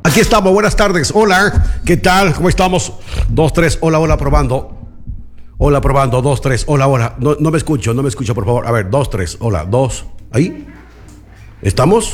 Aquí estamos, buenas tardes. Hola, ¿qué tal? ¿Cómo estamos? 2, 3, hola, hola, probando. Hola, probando, 2, 3, hola, hola. No me escucho, por favor. A ver, 2, 3, hola, 2. ¿Ahí? ¿Estamos?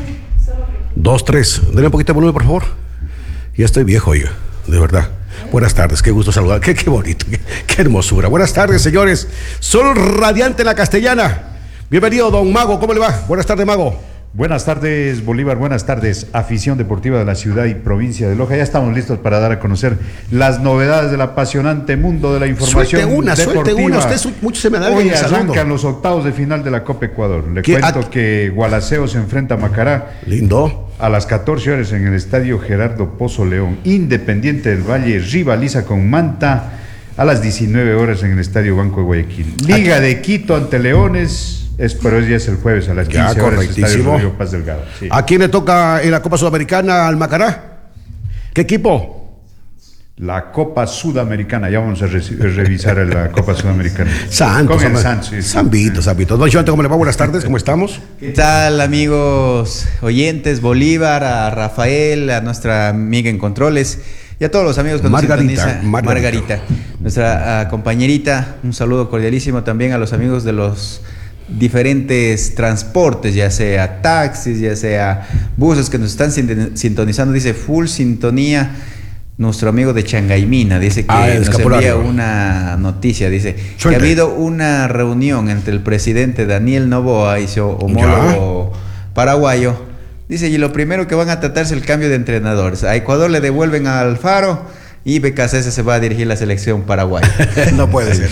2, 3. Denle un poquito de volumen, por favor. Ya estoy viejo, oiga, de verdad. Buenas tardes, qué gusto saludar. Qué bonito, qué hermosura. Buenas tardes, señores. Sol radiante en la castellana. Bienvenido, don Mago, ¿cómo le va? Buenas tardes, Mago. Buenas tardes, Bolívar, buenas tardes, afición deportiva de la ciudad y provincia de Loja. Ya estamos listos para dar a conocer las novedades del apasionante mundo de la información deportiva. Suelte una, usted mucho se me da. Hoy arrancan los octavos de final de la Copa Ecuador. Le cuento que Gualaceo se enfrenta a Macará. Lindo. A las 14 horas en el estadio Gerardo Pozo León. Independiente del Valle rivaliza con Manta a las 19 horas en el estadio Banco de Guayaquil. Liga de Quito ante Leones. Pero ya es el jueves a las 15 horas. Correctísimo. Paz Delgado. Sí. ¿A quién le toca en la Copa Sudamericana al Macará? ¿Qué equipo? La Copa Sudamericana. Ya vamos a revisar la Copa Sudamericana. Santos. Con el Santos. Sí. Zambito. Don Joan, ¿cómo le va? Buenas tardes, ¿cómo estamos? ¿Qué tal, amigos oyentes? Bolívar, a Rafael, a nuestra amiga en Controles y a todos los amigos que nos sintonizan. Margarita, nuestra compañerita. Un saludo cordialísimo también a los amigos de los diferentes transportes, ya sea taxis, ya sea buses que nos están sintonizando. Dice full sintonía nuestro amigo de Changaimina, dice que nos envía una noticia, dice que ha habido una reunión entre el presidente Daniel Noboa y su homólogo paraguayo. Dice, y lo primero que van a tratar es el cambio de entrenadores. A Ecuador le devuelven a Alfaro y BKC se va a dirigir la selección paraguaya. No puede ser.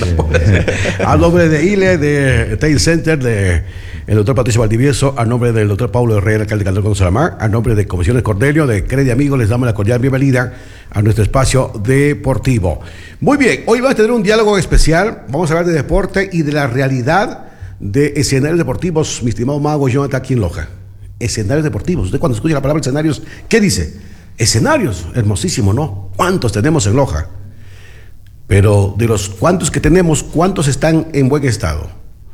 A nombre de ILE, de Tail Center, de el doctor Patricio Valdivieso, a nombre del doctor Paulo Herrera, alcalde de Cantón con Salamar, a nombre de Comisiones Cordelio, de Credi Amigos, les damos la cordial bienvenida a nuestro espacio deportivo. Muy bien, hoy vamos a tener un diálogo especial. Vamos a hablar de deporte y de la realidad de escenarios deportivos, mi estimado Mago Jonathan, aquí en Loja. Escenarios deportivos. Usted cuando escucha la palabra escenarios, ¿qué dice? Escenarios, hermosísimo, ¿no? ¿Cuántos tenemos en Loja? Pero de los cuantos que tenemos, ¿cuántos están en buen estado?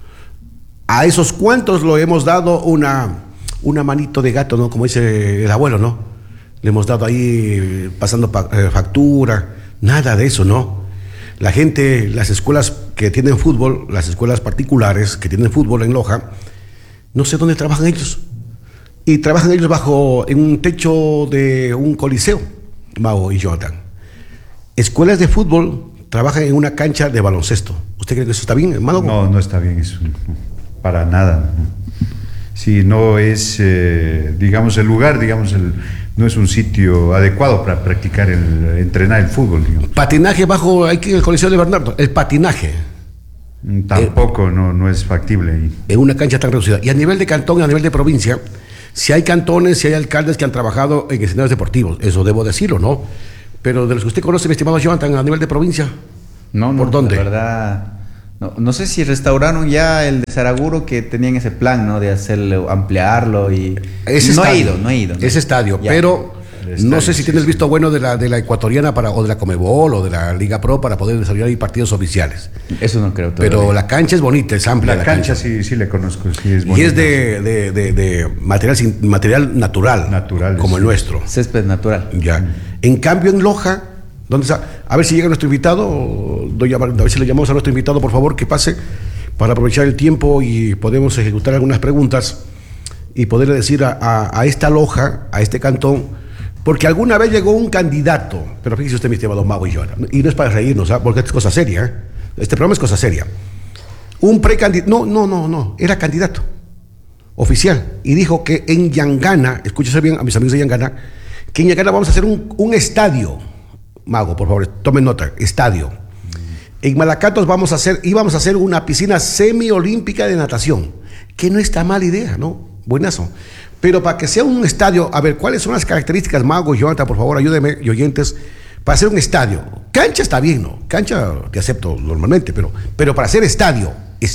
A esos cuantos lo hemos dado una manito de gato, ¿no? Como dice el abuelo, ¿no? Le hemos dado ahí pasando factura, nada de eso, ¿no? La gente, las escuelas que tienen fútbol, las escuelas particulares que tienen fútbol en Loja, no sé dónde trabajan ellos. Y trabajan ellos en un techo de un coliseo, Mago y Jonathan. Escuelas de fútbol trabajan en una cancha de baloncesto. ¿Usted cree que eso está bien, hermano? No está bien eso, para nada. Sí, no es, digamos, el lugar, no es un sitio adecuado para practicar entrenar el fútbol. Digamos. Patinaje bajo aquí en el coliseo de Bernardo, el patinaje. Tampoco no es factible. En una cancha tan reducida. Y a nivel de cantón, a nivel de provincia, si hay cantones, si hay alcaldes que han trabajado en escenarios deportivos, eso debo decirlo, ¿no? Pero de los que usted conoce, mi estimado Jonathan, a nivel de provincia, ¿por dónde? La verdad, no sé si restauraron ya el de Saraguro, que tenían ese plan, ¿no? De hacerlo, ampliarlo y... No he ido. Ese estadio, ya. Pero... No sé si tienes visto bueno de la ecuatoriana o de la Comebol o de la Liga Pro para poder desarrollar ahí partidos oficiales. Eso no creo todavía. Pero la cancha es bonita, es amplia. La cancha sí le conozco, sí es bonita. Y es de material natural, como el nuestro. Césped natural. Ya. En cambio en Loja, ¿dónde está? A ver si llega nuestro invitado, a ver si le llamamos a nuestro invitado, por favor, que pase para aprovechar el tiempo y podemos ejecutar algunas preguntas y poderle decir a esta Loja, a este cantón. Porque alguna vez llegó un candidato, pero fíjese usted, mi estimado Mago y Jonathan, y no es para reírnos, porque es cosa seria, ¿eh? Este programa es cosa seria. Un precandidato, no, era candidato oficial, y dijo que en Yangana, escúchese bien a mis amigos de Yangana, que en Yangana vamos a hacer un estadio. Mago, por favor, tomen nota, estadio. En Malacatos íbamos a hacer una piscina semiolímpica de natación, que no está mala idea, ¿no? Buenazo. Pero para que sea un estadio, a ver, ¿cuáles son las características, Mago y Jonathan? Por favor, ayúdenme, y oyentes, para hacer un estadio. Cancha está bien, ¿no? Cancha te acepto normalmente, pero para hacer estadio.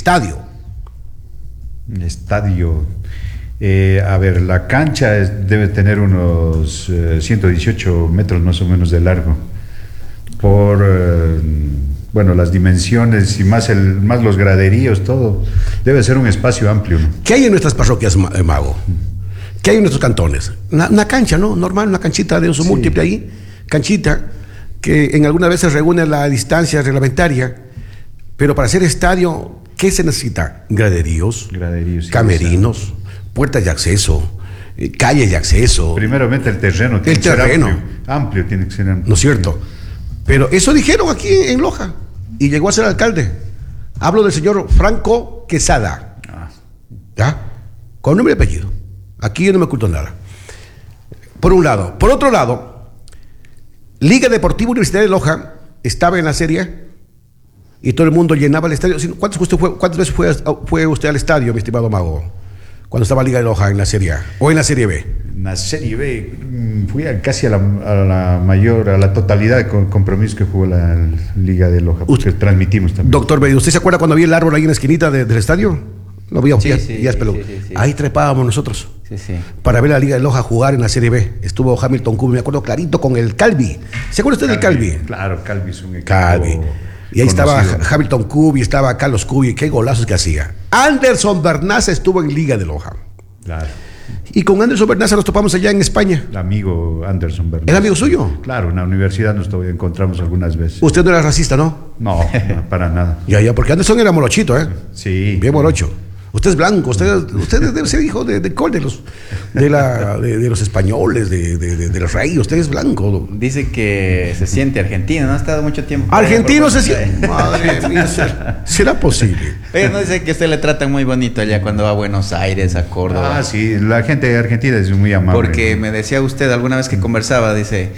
A ver, la cancha debe tener unos 118 metros más o menos de largo. Por, las dimensiones y más los graderíos, todo. Debe ser un espacio amplio, ¿no? ¿Qué hay en nuestras parroquias, Mago? ¿Qué hay en nuestros cantones? Una cancha, ¿no? Normal, una canchita de uso múltiple ahí, canchita, que en algunas veces reúne la distancia reglamentaria, pero para hacer estadio, ¿qué se necesita? Graderíos, camerinos, puertas de acceso, calles de acceso. Primeramente el terreno. El terreno. Amplio tiene que ser amplio. ¿No es cierto? Pero eso dijeron aquí en Loja, y llegó a ser alcalde. Hablo del señor Franco Quesada. ¿Ya? Con nombre y apellido. Aquí yo no me oculto nada. Por un lado. Por otro lado, Liga Deportiva Universitaria de Loja estaba en la serie y todo el mundo llenaba el estadio. ¿Cuántas veces fue usted al estadio, mi estimado Mago? Cuando estaba Liga de Loja en la Serie A o en la Serie B. En la Serie B fui casi a la totalidad de compromisos que jugó la Liga de Loja, porque transmitimos también. Doctor B, ¿usted se acuerda cuando había el árbol ahí en la esquinita del estadio? Lo vio, sí, ya es peludo. Sí. Ahí trepábamos nosotros para ver a la Liga de Loja jugar en la Serie B. Estuvo Hamilton Cubi, me acuerdo clarito, con el Calvi. ¿Se acuerda usted del Calvi? Claro, Calvi es un equipo Calvi. Y ahí conocido. Estaba Hamilton Cubi, estaba Carlos Cubi, qué golazos que hacía. Anderson Bernaza estuvo en Liga de Loja. Claro. Y con Anderson Bernaza nos topamos allá en España. El amigo Anderson Bernaza. ¿Era amigo suyo? Claro, en la universidad nos encontramos algunas veces. ¿Usted no era racista, no? No, para nada. Ya, porque Anderson era morochito, ¿eh? Sí. Bien morocho. Usted es blanco, usted debe ser hijo de los españoles, de los reyes, usted es blanco. Dice que se siente argentino, no ha estado mucho tiempo. Argentino se siente. Madre mía, ¿será posible? Pero no dice que usted le trata muy bonito allá cuando va a Buenos Aires, a Córdoba. Ah, sí, la gente de Argentina es muy amable. Porque me decía usted alguna vez que conversaba, dice,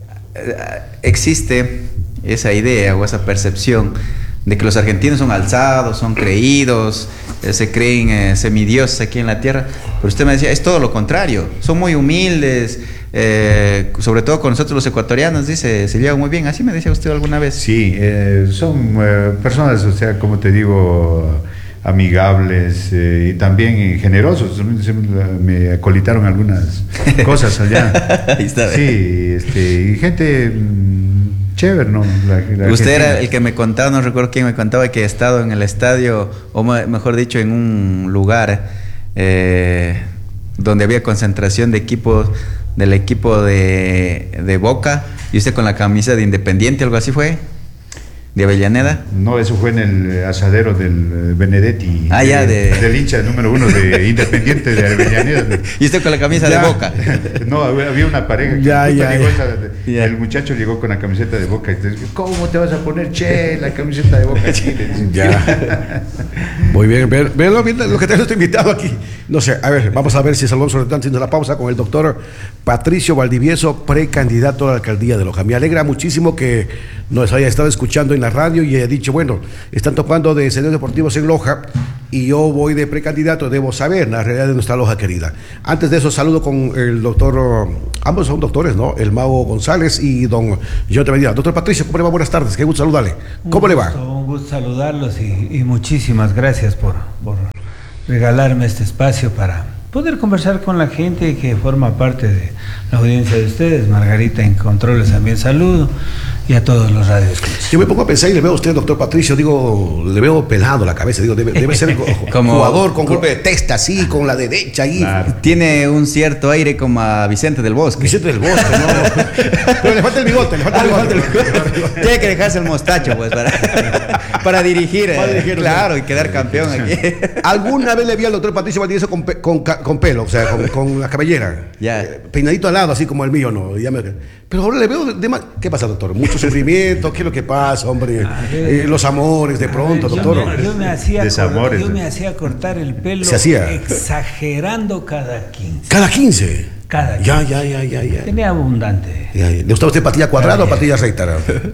existe esa idea o esa percepción de que los argentinos son alzados, son creídos, se creen semidioses aquí en la tierra, pero usted me decía, es todo lo contrario, son muy humildes, sobre todo con nosotros los ecuatorianos, dice, se llevan muy bien, así me decía usted alguna vez. Sí, son personas, o sea, como te digo, amigables y también generosos. Me acolitaron algunas cosas allá. Ahí está. Sí, y gente chévere, ¿no? Usted era el que me contaba, no recuerdo quién me contaba, que ha estado en el estadio, o mejor dicho, en un lugar donde había concentración de equipos, del equipo de Boca, y usted con la camisa de Independiente, algo así fue, de Avellaneda. No, eso fue en el asadero del Benedetti. Ah, ya, del hincha número 1 de Independiente de Avellaneda. ¿Y usted con la camisa de Boca? No, había una pareja que el muchacho llegó con la camiseta de Boca y te dice, ¿cómo te vas a poner, la camiseta de Boca aquí? Ya. Muy bien, vean lo que tengo este invitado aquí. No sé, a ver, vamos a ver si salvamos sobre tanto haciendo la pausa con el doctor Patricio Valdivieso, precandidato a la alcaldía de Loja. Me alegra muchísimo que nos haya estado escuchando en la radio y haya dicho, bueno, están topando de escenarios deportivos en Loja y yo voy de precandidato, debo saber la realidad de nuestra Loja querida. Antes de eso, saludo con el doctor, ambos son doctores, ¿no? El Mago González y don Jonathan Medina. Doctor Patricio, ¿cómo le va? Buenas tardes, qué gusto saludarle. ¿Cómo le va? Un gusto saludarlos y muchísimas gracias por regalarme este espacio para poder conversar con la gente que forma parte de la audiencia de ustedes. Margarita en Controles también saludo, y a todos los radioescuchas. Yo me pongo a pensar y le veo a usted, doctor Patricio, digo, le veo pelado la cabeza, digo, debe ser como jugador con golpe de testa así, con la derecha ahí. Claro. Tiene un cierto aire como a Vicente del Bosque. Vicente del Bosque, no. Pero le falta el bigote, Tiene que dejarse el mostacho, pues, para dirigir, claro, y quedar campeón aquí. ¿Alguna vez le vi al doctor Patricio Valdivieso con pelo, o sea, con la cabellera? Ya. Peinadito al lado, así como el mío, ¿no? Pero ahora le veo de más. ¿Qué pasa, doctor? Mucho sufrimiento, ¿qué es lo que pasa, hombre? Los amores, de pronto, doctor. Yo me hacía cortar el pelo. ¿Se hacía? Exagerando cada 15. ¿Cada 15? Cada 15. Ya. Tenía abundante. ¿Le gustaba usted patilla cuadrada o patilla recta?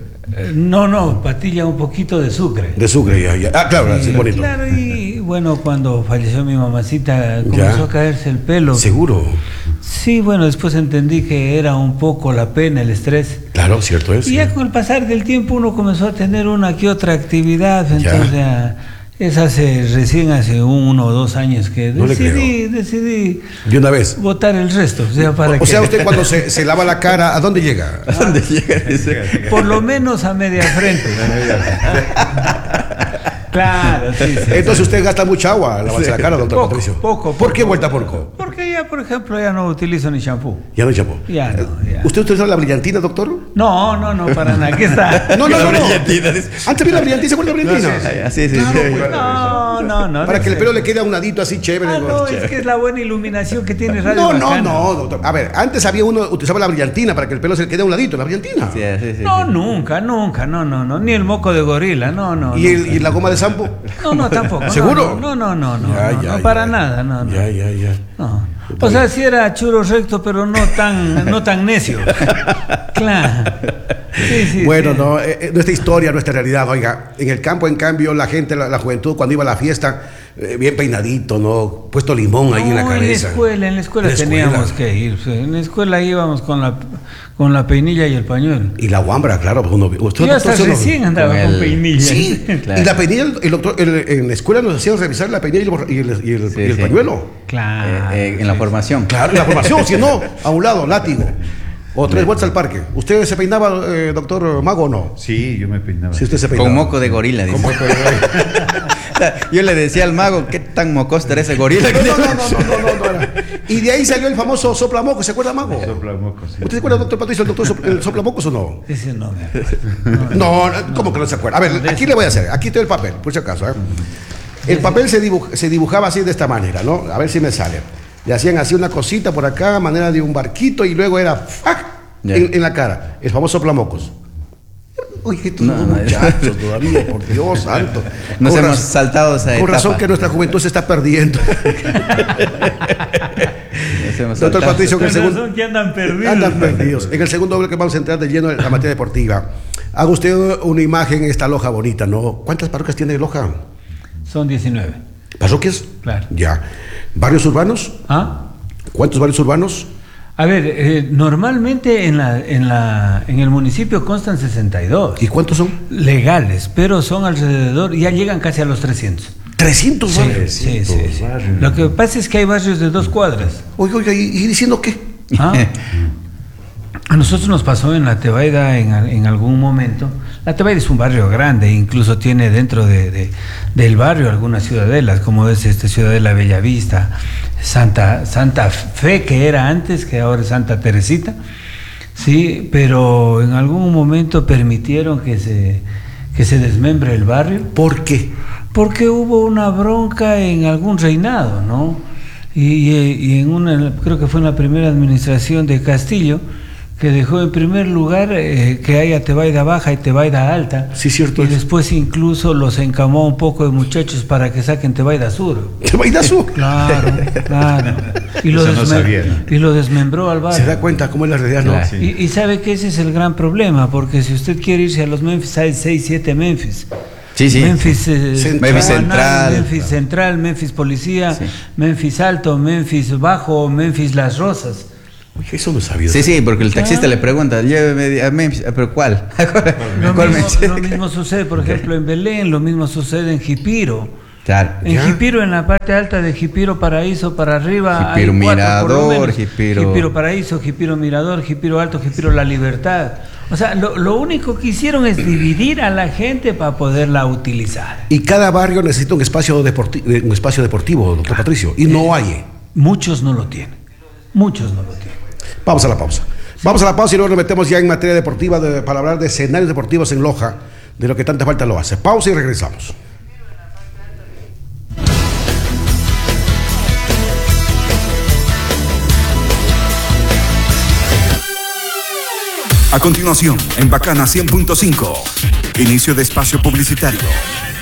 No, patilla un poquito de sucre. De sucre, ya. Ah, claro, sí, bonito. Claro, y bueno, cuando falleció mi mamacita, comenzó a caerse el pelo. ¿Seguro? Sí, bueno, después entendí que era un poco la pena, el estrés. Claro, cierto es. Y ya con el pasar del tiempo uno comenzó a tener una que otra actividad, entonces recién hace 1 o 2 años que decidí de una vez botar el resto. O sea, usted cuando se lava la cara, ¿a dónde llega? ¿A dónde llega? Por lo menos a media frente. Claro, sí. Entonces usted gasta mucha agua al lavarse la cara, doctor Patricio. Poco. ¿Por qué vuelta porco? Porque ya ya, por ejemplo, ya no utilizo ni shampoo. Ya no hay champú. Ya no, ya. ¿Usted utiliza la brillantina, doctor? No, para nada. Aquí está. No. Antes había la brillantina, ¿se acuerda de la brillantina? Sí. Claro, Sí. pues. No. Para que el pelo le quede a un ladito así chévere. No, es que es la buena iluminación que tiene Radio Bacana. No, doctor. A ver, antes había uno utilizaba la brillantina para que el pelo se le quede a un ladito, la brillantina. Sí. No, nunca, no. Ni el moco de gorila, no. ¿Y la goma de sampo? No, tampoco. ¿Seguro? No, para nada, no. Ya. No. O sea, sí era churo recto, pero no tan necio. Claro. Sí. Bueno, sí. No, nuestra historia, nuestra realidad, oiga, en el campo, en cambio, la gente, la juventud, cuando iba a la fiesta, bien peinadito, ¿no? Puesto limón ahí en la cabeza. En la escuela teníamos que ir. En la escuela íbamos con la peinilla y el pañuelo. Y la guambra, claro. Yo hasta recién andaba con peinilla. Sí, claro. Y la peinilla, el doctor, en la escuela nos hacían revisar la peinilla y el pañuelo. Claro. En la formación. Claro, en la formación, si no, a un lado, látigo. O 3 vueltas al parque. ¿Usted se peinaba, doctor Mago, o no? Sí, yo me peinaba. Sí, usted se peinaba. Con moco de gorila, dice. Yo le decía al mago, ¿qué tan mocoso era ese gorila? No. Y de ahí salió el famoso soplamocos, ¿se acuerda, Mago? Soplamocos, sí. ¿Usted se acuerda, doctor Patricio, el soplamocos o no? Ese no me acuerdo. No, ¿cómo que no se acuerda? A ver, aquí le voy a hacer. Aquí está el papel, por si acaso. El papel se dibujaba así de esta manera, ¿no? A ver si me sale. Le hacían así una cosita por acá, a manera de un barquito, y luego era en la cara, el famoso soplamocos. Oye, estos muchachos todavía, por Dios santo. Nos hemos saltado esa etapa. Con razón que nuestra juventud se está perdiendo. Doctor Patricio, en el segundo, que andan perdidos. En el segundo bloque vamos a entrar de lleno en la materia deportiva. Haga usted una imagen en esta Loja bonita, ¿no? ¿Cuántas parroquias tiene Loja? Son 19. ¿Parroquias? Claro. Ya. ¿Barrios urbanos? ¿Cuántos barrios urbanos? A ver, normalmente en el municipio constan 62. ¿Y cuántos son? Legales, pero son alrededor, ya llegan casi a los 300. ¿300 barrios? Sí. Lo que pasa es que hay barrios de 2 cuadras. Oiga, ¿y diciendo qué? A nosotros nos pasó en la Tebaida en algún momento. La Tebaida es un barrio grande, incluso tiene dentro del barrio algunas ciudadelas, como es Ciudadela Bellavista, Santa Fe, que era antes, que ahora es Santa Teresita. Sí, pero en algún momento permitieron que se desmembre el barrio. ¿Por qué? Porque hubo una bronca en algún reinado, ¿no? Y creo que fue en la primera administración de Castillo, que dejó en primer lugar que haya Tebaida Baja y Tebaida Alta. Sí, cierto. Y después incluso los encamó un poco de muchachos para que saquen Tebaida Sur. ¿Tebaida Sur? Claro. Y lo desmembró al barrio. ¿Se da cuenta cómo es la realidad? Claro. ¿No? Y sabe que ese es el gran problema, porque si usted quiere irse a los Memphis, hay 6, 7 Memphis. Sí. Memphis Central, Memphis Policía, Memphis Alto, Memphis Bajo, Memphis Las Rosas. Oye, eso no sabía. Sí, porque el taxista le pregunta, lléveme a Memphis, ¿pero cuál? Lo mismo sucede, por ejemplo, en Belén, lo mismo sucede en Jipiro. Claro. En Jipiro, en la parte alta de Jipiro Paraíso para arriba, Jipiro hay 4, Mirador, Jipiro Paraíso, Jipiro Mirador, Jipiro Alto, Jipiro La Libertad. O sea, lo único que hicieron es dividir a la gente para poderla utilizar. Y cada barrio necesita un espacio deportivo, doctor Patricio, y no hay. Muchos no lo tienen. Vamos a la pausa y luego nos metemos ya en materia deportiva para hablar de escenarios deportivos en Loja, de lo que tanta falta lo hace. Pausa y regresamos. A continuación, en Bacana 100.5, inicio de espacio publicitario.